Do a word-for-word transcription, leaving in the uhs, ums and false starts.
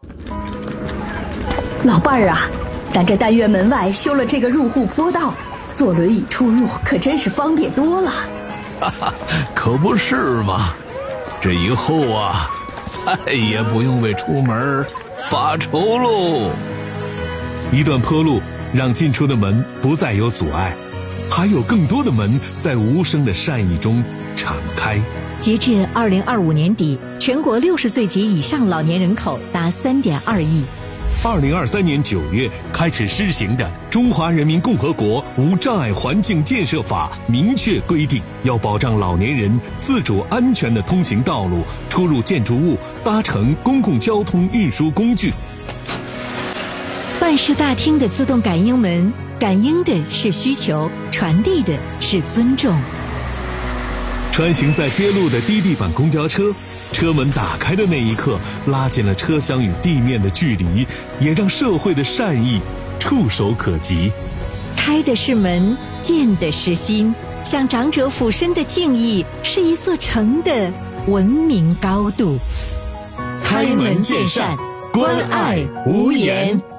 老伴儿啊，咱这单元门外修了这个入户坡道，坐轮椅出入可真是方便多了。 哈哈，可不是嘛，这以后啊，再也不用为出门发愁喽。 一段坡路让进出的门不再有阻碍，还有更多的门在无声的善意中敞开。 截至二零二五年底，全国六十岁及以上老年人口达三点二亿。 二零二三年九月开始施行的《中华人民共和国无障碍环境建设法》明确规定，要保障老年人自主安全的通行道路、出入建筑物、搭乘公共交通运输工具。 办事大厅的自动感应门，感应的是需求，传递的是尊重。 穿行在街路的低地板公交车，车门打开的那一刻，拉近了车厢与地面的距离，也让社会的善意触手可及。 开的是门，见的是心，向长者俯身的敬意，是一座城的文明高度。 开门见山，关爱无言。